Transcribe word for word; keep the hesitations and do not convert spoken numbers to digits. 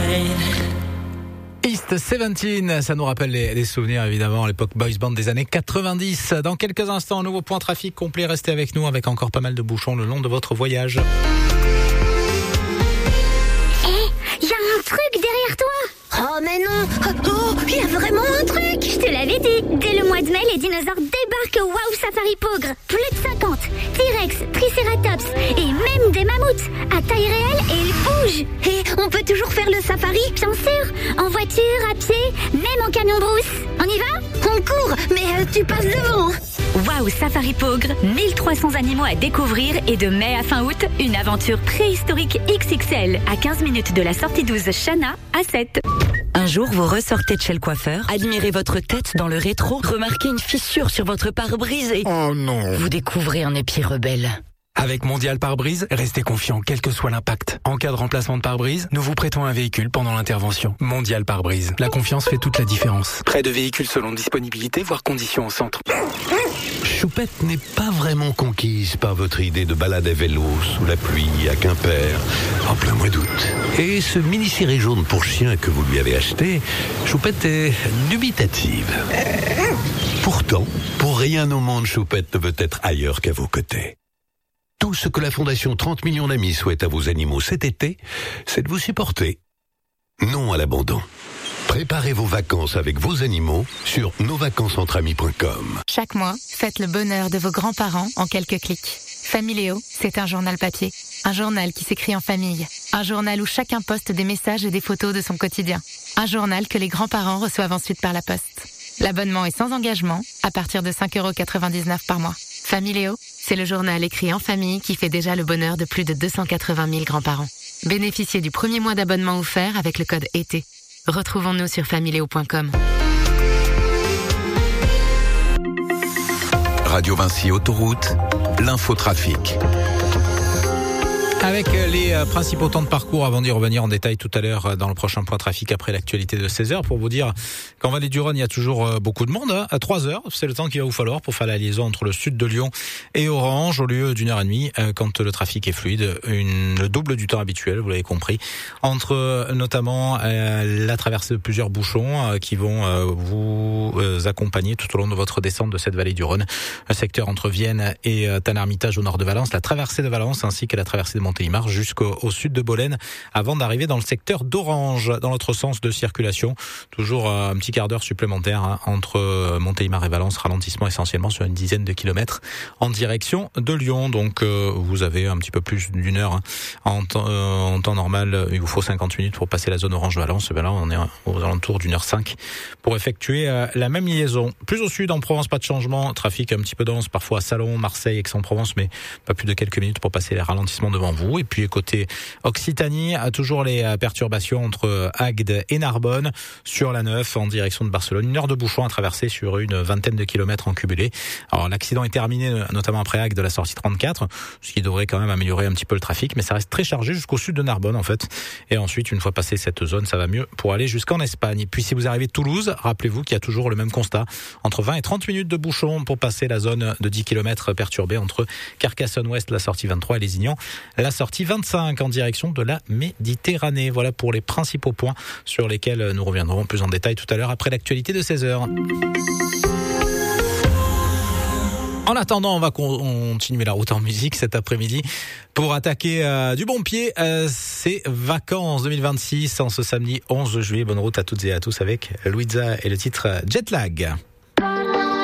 East dix-sept, ça nous rappelle les, les souvenirs évidemment, l'époque boys band des années quatre-vingt-dix. Dans quelques instants, un nouveau point trafic complet, restez avec nous avec encore pas mal de bouchons le long de votre voyage. Hé, hey, y a un truc derrière toi. Oh mais non, oh, il y a vraiment un truc. Je te l'avais dit, dès le mois de mai, les dinosaures débarquent au Wow Safari Pogre. Plus de cinquante, T-Rex, Triceratops et même des mammouths à taille réelle et ils bougent. Et on peut toujours faire le safari, bien sûr, en voiture, à pied, même en camion brousse. On y va ? On court, mais euh, tu passes devant. Wow Safari Pogre, mille trois cents animaux à découvrir et de mai à fin août, une aventure préhistorique X X L à quinze minutes de la sortie douze Chana à sept. Un jour, vous ressortez de chez le coiffeur, admirez votre tête dans le rétro, remarquez une fissure sur votre pare-brise et... Oh non! Vous découvrez un épi rebelle. Avec Mondial Pare-Brise, restez confiant quel que soit l'impact. En cas de remplacement de pare-brise, nous vous prêtons un véhicule pendant l'intervention. Mondial Pare-Brise. La confiance fait toute la différence. Prêt de véhicules selon disponibilité, voire conditions au centre. Choupette n'est pas vraiment conquise par votre idée de balade à vélo sous la pluie à Quimper en plein mois d'août. Et ce mini-ciré jaune pour chien que vous lui avez acheté, Choupette est dubitative. Pourtant, pour rien au monde, Choupette ne veut être ailleurs qu'à vos côtés. Tout ce que la Fondation trente millions d'amis souhaite à vos animaux cet été, c'est de vous supporter. Non à l'abandon. Préparez vos vacances avec vos animaux sur nos vacances entre amis point com. Chaque mois, faites le bonheur de vos grands-parents en quelques clics. Familéo, c'est un journal papier. Un journal qui s'écrit en famille. Un journal où chacun poste des messages et des photos de son quotidien. Un journal que les grands-parents reçoivent ensuite par la poste. L'abonnement est sans engagement, à partir de cinq euros quatre-vingt-dix-neuf par mois. Familéo, c'est le journal écrit en famille qui fait déjà le bonheur de plus de deux cent quatre-vingt mille grands-parents. Bénéficiez du premier mois d'abonnement offert avec le code été. Retrouvons-nous sur familéo point com. Radio Vinci Autoroute, l'infotrafic. Avec les principaux temps de parcours avant d'y revenir en détail tout à l'heure dans le prochain point trafic après l'actualité de seize heures pour vous dire qu'en Vallée du Rhône il y a toujours beaucoup de monde à trois heures, c'est le temps qu'il va vous falloir pour faire la liaison entre le sud de Lyon et Orange au lieu d'une heure et demie quand le trafic est fluide, une, le double du temps habituel, vous l'avez compris, entre notamment euh, la traversée de plusieurs bouchons euh, qui vont euh, vous euh, accompagner tout au long de votre descente de cette Vallée du Rhône, un secteur entre Vienne et euh, Tannarmitage au nord de Valence, la traversée de Valence ainsi que la traversée de Montélimar jusqu'au au sud de Bolène avant d'arriver dans le secteur d'Orange dans l'autre sens de circulation. Toujours un petit quart d'heure supplémentaire hein, entre Montélimar et Valence, ralentissement essentiellement sur une dizaine de kilomètres en direction de Lyon. Donc euh, vous avez un petit peu plus d'une heure hein. en, temps, euh, en temps normal, il vous faut cinquante minutes pour passer la zone Orange-Valence. Et bien là on est aux alentours d'une heure cinq pour effectuer euh, la même liaison. Plus au sud en Provence, pas de changement, trafic un petit peu dense parfois à Salon, Marseille, Aix-en-Provence, mais pas plus de quelques minutes pour passer les ralentissements devant vous. Et puis côté Occitanie, toujours les perturbations entre Agde et Narbonne sur la neuf en direction de Barcelone. Une heure de bouchon à traverser sur une vingtaine de kilomètres en cumulé. Alors l'accident est terminé notamment après Agde de la sortie trente-quatre, ce qui devrait quand même améliorer un petit peu le trafic, mais ça reste très chargé jusqu'au sud de Narbonne en fait. Et ensuite, une fois passé cette zone, ça va mieux pour aller jusqu'en Espagne. Et puis si vous arrivez de Toulouse, rappelez-vous qu'il y a toujours le même constat. Entre vingt et trente minutes de bouchon pour passer la zone de dix kilomètres perturbée entre Carcassonne-Ouest, la sortie vingt-trois et Lézignan, la sortie vingt-cinq en direction de la Méditerranée. Voilà pour les principaux points sur lesquels nous reviendrons plus en détail tout à l'heure après l'actualité de seize heures. En attendant, on va continuer la route en musique cet après-midi pour attaquer euh, du bon pied euh, ces vacances deux mille vingt-six en ce samedi onze juillet. Bonne route à toutes et à tous avec Louisa et le titre Jet Lag.